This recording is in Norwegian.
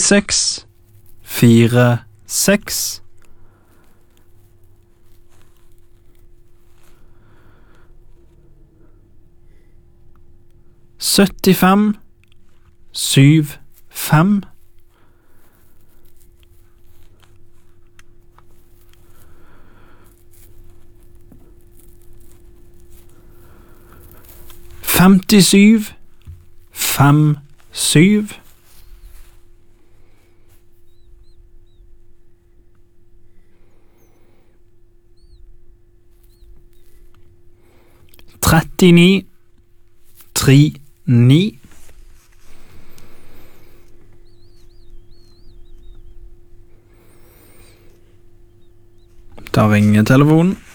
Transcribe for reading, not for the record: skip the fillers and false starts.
36 46 75 75 57 57 39 39 Da ringer telefonen.